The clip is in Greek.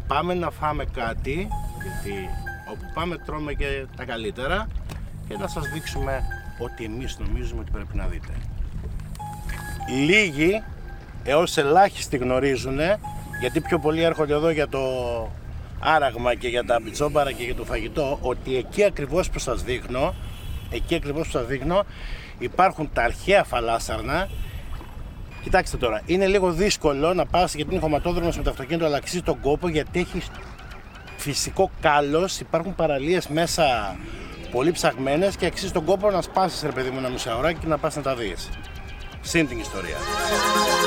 πάμε να φάμε κάτι, γιατί όπου πάμε τρώμε και τα καλύτερα, και να σας δείξουμε ότι εμείς νομίζουμε ότι πρέπει να δείτε. Λίγοι έως ελάχιστοι γνωρίζουν, γιατί πιο πολλοί έρχονται εδώ για το άραγμα και για τα πιτσόμπαρα και για το φαγητό, ότι εκεί ακριβώς που σας δείχνω, υπάρχουν τα αρχαία φαλάσσαρνα. Κοιτάξτε τώρα, είναι λίγο δύσκολο να πας, γιατί είναι χωματόδρομος με το αυτοκίνητο, αλλά αξίζει τον κόπο, γιατί έχει φυσικό κάλος, υπάρχουν παραλίες μέσα πολύ ψαγμένες και αξίζει τον κόπο να σπάσεις, ρε παιδί μου, ένα μισάωρα και να πας να τα δεις. Συν την ιστορία.